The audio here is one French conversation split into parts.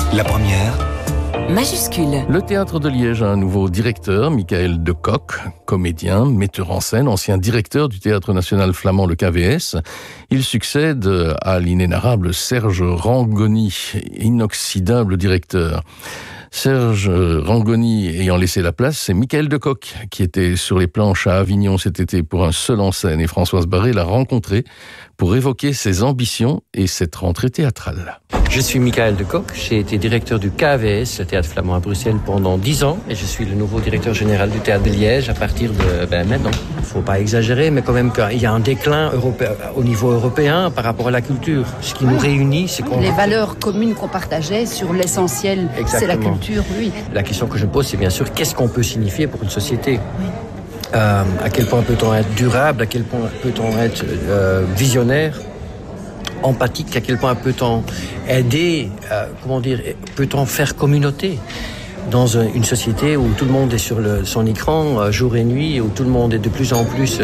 La première, majuscule. Le Théâtre de Liège a un nouveau directeur, Michael de Kock, comédien, metteur en scène, ancien directeur du Théâtre national flamand, le KVS. Il succède à l'inénarrable Serge Rangoni, inoxydable directeur. Serge Rangoni ayant laissé la place, c'est Michael de Kock qui était sur les planches à Avignon cet été pour un seul en scène, et Françoise Barré l'a rencontré pour évoquer ses ambitions et cette rentrée théâtrale. Je suis Michael de Kock, j'ai été directeur du KVS, le Théâtre flamand à Bruxelles, pendant 10 ans, et je suis le nouveau directeur général du Théâtre de Liège à partir de maintenant. Il ne faut pas exagérer, mais quand même qu'il y a un déclin au niveau européen par rapport à la culture. Ce qui nous réunit, c'est qu'on... Les valeurs communes qu'on partageait sur l'essentiel, c'est la culture, oui. La question que je me pose, c'est bien sûr, qu'est-ce qu'on peut signifier pour une société ? À quel point peut-on être durable, à quel point peut-on être visionnaire, empathique, à quel point peut-on aider, peut-on faire communauté dans une société où tout le monde est sur son écran jour et nuit, où tout le monde est de plus en plus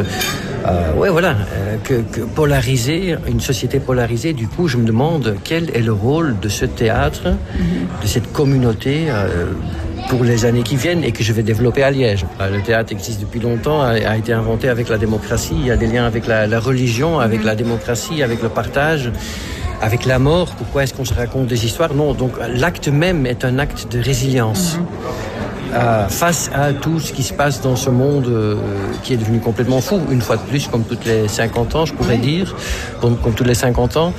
polarisé, une société polarisée. Du coup, je me demande quel est le rôle de ce théâtre, de cette communauté pour les années qui viennent et que je vais développer à Liège. Le théâtre existe depuis longtemps, a été inventé avec la démocratie, il y a des liens avec la religion, avec la démocratie, avec le partage, avec la mort. Pourquoi est-ce qu'on se raconte des histoires ? Non, donc l'acte même est un acte de résilience. Face à tout ce qui se passe dans ce monde qui est devenu complètement fou, une fois de plus, comme toutes les 50 ans, je pourrais dire, comme tous les 50 ans.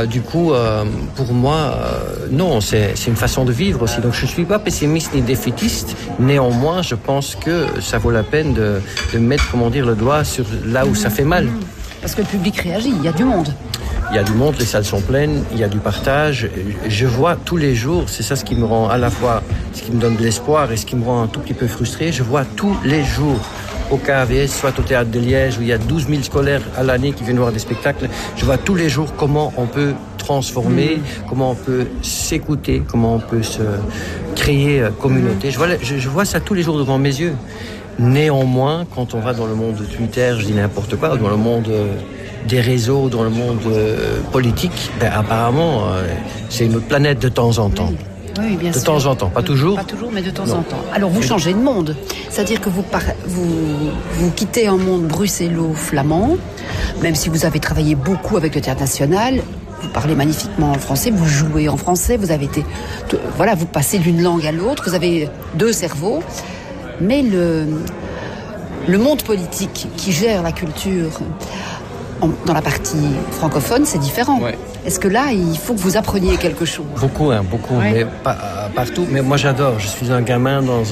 Pour moi, non, c'est une façon de vivre aussi. Donc je ne suis pas pessimiste ni défaitiste. Néanmoins, je pense que ça vaut la peine de mettre, le doigt sur là où ça fait mal. Parce que le public réagit, il y a du monde. Il y a du monde, les salles sont pleines, il y a du partage. Je vois tous les jours, c'est ça ce qui me rend à la fois, ce qui me donne de l'espoir et ce qui me rend un tout petit peu frustré. Je vois tous les jours au KVS, soit au Théâtre de Liège, où il y a 12 000 scolaires à l'année qui viennent voir des spectacles. Je vois tous les jours comment on peut transformer, comment on peut s'écouter, comment on peut se créer communauté. Je vois ça tous les jours devant mes yeux. Néanmoins, quand on va dans le monde de Twitter, je dis n'importe quoi, dans le monde des réseaux, dans le monde politique, apparemment, c'est une autre planète de temps en temps. Oui, bien sûr. De temps en temps, pas toujours. Pas toujours, mais de temps en temps. Alors, vous changez de monde. C'est-à-dire que vous quittez un monde bruxello-flamand, même si vous avez travaillé beaucoup avec le Théâtre national. Vous parlez magnifiquement en français, vous jouez en français, vous avez été... vous passez d'une langue à l'autre, vous avez deux cerveaux. Mais le monde politique qui gère la culture dans la partie francophone, c'est différent. Ouais. Est-ce que là, il faut que vous appreniez quelque chose ? Beaucoup, ouais. Mais pas partout. Mais moi, j'adore. Je suis un gamin dans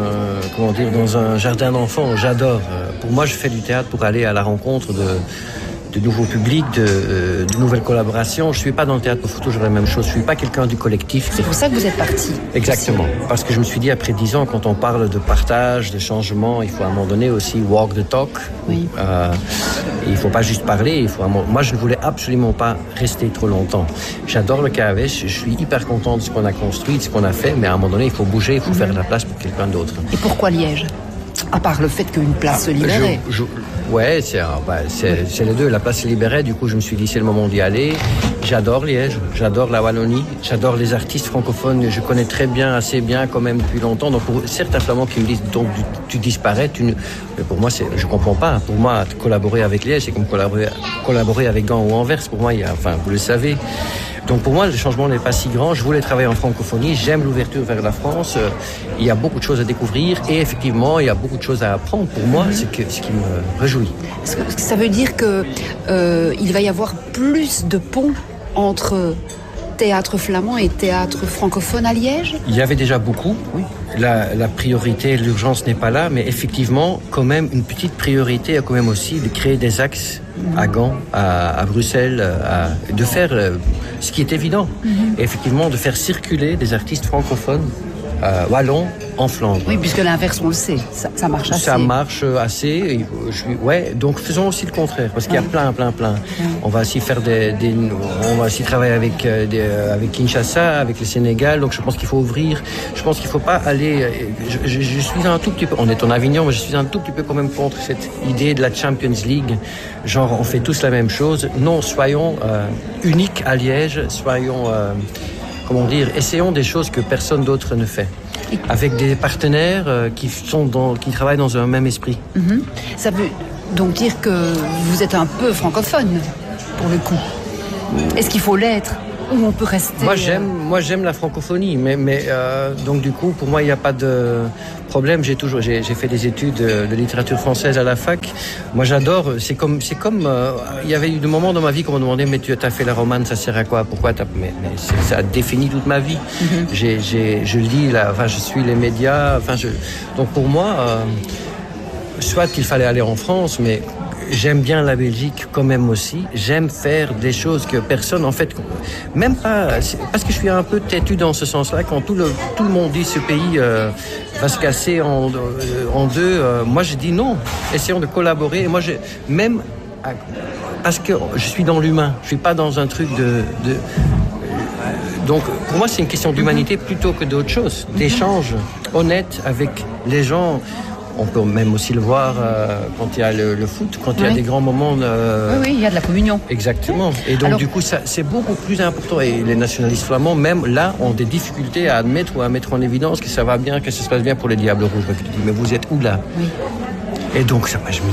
un jardin d'enfants. J'adore. Pour moi, je fais du théâtre pour aller à la rencontre de nouveaux publics, de nouvelles collaborations. Je ne suis pas dans le théâtre pour faire toujours la même chose. Je ne suis pas quelqu'un du collectif. C'est pour ça que vous êtes parti. Exactement. Parce que je me suis dit, après 10 ans, quand on parle de partage, de changement, il faut à un moment donné aussi walk the talk. Oui. Il ne faut pas juste parler. Moi, je ne voulais absolument pas rester trop longtemps. J'adore le KVS. Je suis hyper content de ce qu'on a construit, de ce qu'on a fait. Mais à un moment donné, il faut bouger, il faut faire de la place pour quelqu'un d'autre. Et pourquoi Liège ? À part le fait qu'une place se libérait. Ouais, c'est les deux. La place se libérait, du coup, je me suis dit, c'est le moment d'y aller. J'adore Liège, j'adore la Wallonie, j'adore les artistes francophones. Je connais assez bien quand même depuis longtemps. Donc, pour certains Flamands qui me disent, donc, tu disparais, mais pour moi, je comprends pas. Pour moi, collaborer avec Liège, c'est comme collaborer avec Gand ou Anvers. Pour moi, vous le savez. Donc pour moi, le changement n'est pas si grand. Je voulais travailler en francophonie. J'aime l'ouverture vers la France. Il y a beaucoup de choses à découvrir. Et effectivement, il y a beaucoup de choses à apprendre. Pour moi, c'est ce qui me réjouit. Est-ce que ça veut dire qu'il va y avoir plus de ponts entre théâtre flamand et théâtre francophone à Liège ? Il y avait déjà beaucoup, oui. La priorité, l'urgence n'est pas là, mais effectivement, quand même, une petite priorité a quand même aussi de créer des axes à Gand, à Bruxelles, de faire ce qui est évident. Et effectivement, de faire circuler des artistes francophones wallons en Flandre. Oui, puisque l'inverse, on le sait, ça marche assez. Ça marche assez. Donc faisons aussi le contraire, parce qu'il y a plein. On va aussi faire on va aussi travailler avec Kinshasa, avec le Sénégal. Donc je pense qu'il faut ouvrir. Je pense qu'il faut pas aller. Je suis un tout petit peu. On est en Avignon, mais je suis un tout petit peu quand même contre cette idée de la Champions League. Genre, on fait tous la même chose. Non, soyons uniques à Liège. Soyons essayons des choses que personne d'autre ne fait. Avec des partenaires qui travaillent dans un même esprit. Mm-hmm. Ça veut donc dire que vous êtes un peu francophone, pour le coup. Est-ce qu'il faut l'être ? Ou on peut rester... Moi, j'aime la francophonie, mais donc du coup, pour moi, il n'y a pas de problème. J'ai fait des études de littérature française à la fac. Moi, j'adore. C'est comme. Il y avait eu des moments dans ma vie qu'on me demandait, mais tu as fait la romane, ça sert à quoi ? Pourquoi mais ça a défini toute ma vie. Mm-hmm. Je lis, je suis les médias. Donc pour moi, soit qu'il fallait aller en France, mais j'aime bien la Belgique quand même aussi. J'aime faire des choses que personne, en fait, même pas... Parce que je suis un peu têtu dans ce sens-là. Quand tout le monde dit ce pays va se casser en deux, moi je dis non. Essayons de collaborer. Et moi, parce que je suis dans l'humain. Je suis pas dans un truc donc, pour moi, c'est une question d'humanité plutôt que d'autre chose. D'échange honnête avec les gens. On peut même aussi le voir quand il y a le foot, quand il y a des grands moments. Oui, il y a de la communion. Exactement. Et donc, du coup, c'est beaucoup plus important. Et les nationalistes flamands, même là, ont des difficultés à admettre ou à mettre en évidence que ça va bien, que ça se passe bien pour les Diables Rouges. Mais vous êtes où là ? Oui. Et donc,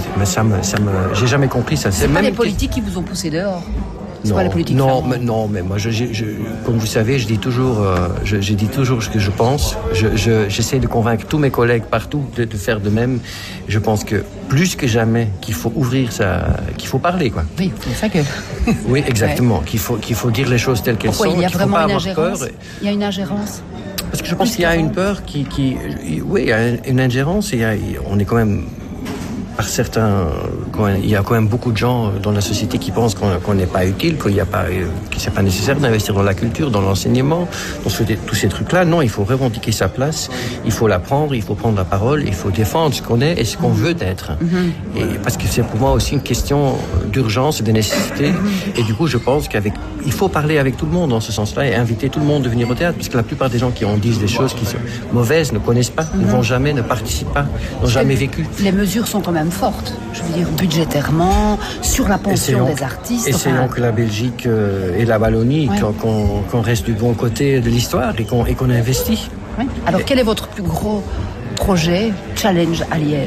j'ai jamais compris ça. C'est pas les politiques qui vous ont poussé dehors ? Non, mais moi, comme vous savez, je dis toujours ce que je pense. J'essaie de convaincre tous mes collègues partout de faire de même. Je pense que plus que jamais, qu'il faut ouvrir ça, qu'il faut parler, quoi. Oui, c'est ça que. Oui, exactement. Ouais. Qu'il faut dire les choses telles qu'elles sont. Il y a qu'il vraiment faut pas une avoir ingérence. Peur. Il y a une ingérence. Parce que je pense qu'il y a une peur oui, il y a une ingérence. On est quand même. Par certains, il y a quand même beaucoup de gens dans la société qui pensent qu'on n'est pas utile, que c'est pas nécessaire d'investir dans la culture, dans l'enseignement, dans tous ces trucs-là. Non, il faut revendiquer sa place, il faut la prendre, il faut prendre la parole, il faut défendre ce qu'on est et ce qu'on veut être. Mm-hmm. Et parce que c'est pour moi aussi une question d'urgence et de nécessité. Mm-hmm. Et du coup, je pense il faut parler avec tout le monde dans ce sens-là et inviter tout le monde à venir au théâtre, parce que la plupart des gens qui en disent des choses qui sont mauvaises ne connaissent pas, ne vont jamais, ne participent pas, n'ont jamais vécu. Les mesures sont quand même forte, je veux dire budgétairement, sur la pension des artistes. Essayons que la Belgique et la Wallonie, qu'on reste du bon côté de l'histoire et qu'on investit. Oui. Alors quel est votre plus gros projet, challenge à Liège ?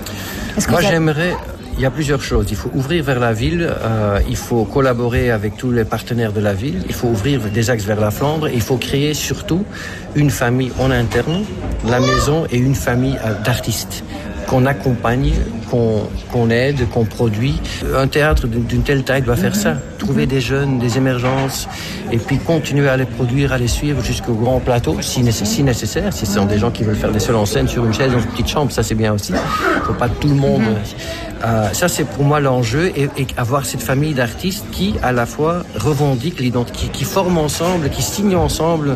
Moi j'aimerais... Il y a plusieurs choses. Il faut ouvrir vers la ville, il faut collaborer avec tous les partenaires de la ville, il faut ouvrir des axes vers la Flandre, il faut créer surtout une famille en interne, la maison et une famille d'artistes qu'on accompagne, qu'on aide, qu'on produit. Un théâtre d'une telle taille doit faire ça. Trouver des jeunes, des émergences, et puis continuer à les produire, à les suivre jusqu'au grand plateau, si nécessaire. Si ce sont des gens qui veulent faire des seuls en scène sur une chaise dans une petite chambre, ça c'est bien aussi. Il ne faut pas tout le monde... ça c'est pour moi l'enjeu, et avoir cette famille d'artistes qui à la fois revendiquent l'identité, qui forment ensemble, qui signent ensemble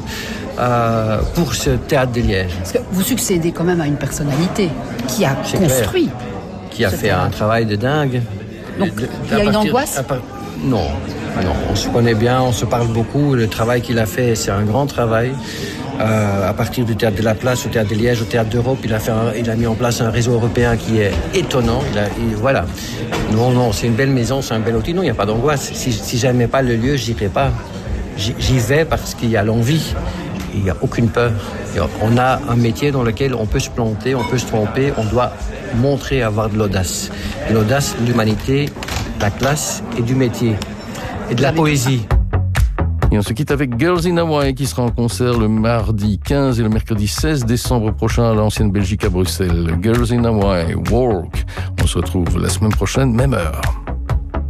pour ce théâtre de Liège. Parce que vous succédez quand même à une personnalité qui a construit. Qui a fait un travail de dingue. Donc il y a une angoisse ? Non, on se connaît bien, on se parle beaucoup. Le travail qu'il a fait, c'est un grand travail. À partir du Théâtre de la Place, au Théâtre de Liège, au Théâtre d'Europe, il a mis en place un réseau européen qui est étonnant. Voilà. Non, c'est une belle maison, c'est un bel outil. Non, il n'y a pas d'angoisse. Si j'aimais pas le lieu, je n'irais pas. J'y vais parce qu'il y a l'envie. Il n'y a aucune peur. On a un métier dans lequel on peut se planter, on peut se tromper, on doit montrer avoir de l'audace. De l'audace, de l'humanité, de la classe et du métier. Et de la poésie. Et on se quitte avec Girls in Hawaii qui sera en concert le mardi 15 et le mercredi 16 décembre prochain à l'Ancienne Belgique à Bruxelles. Girls in Hawaii, Work. On se retrouve la semaine prochaine, même heure.